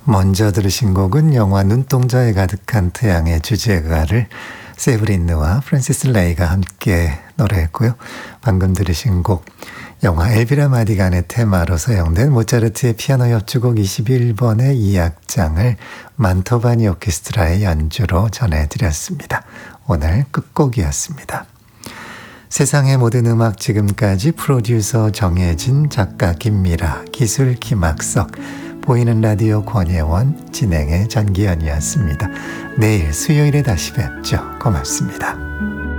먼저 들으신 곡은 영화 눈동자에 가득한 태양의 주제가를 세브린느와 프랜시스 레이가 함께 노래했고요. 방금 들으신 곡 영화 엘비라 마디간의 테마로 사용된 모차르트의 피아노 협주곡 21번의 2악장을 만토바니 오케스트라의 연주로 전해드렸습니다. 오늘 끝곡이었습니다. 세상의 모든 음악 지금까지 프로듀서 정혜진, 작가 김미라, 기술 김학석, 보이는 라디오 권혜원, 진행의 전기현이었습니다. 내일 수요일에 다시 뵙죠. 고맙습니다.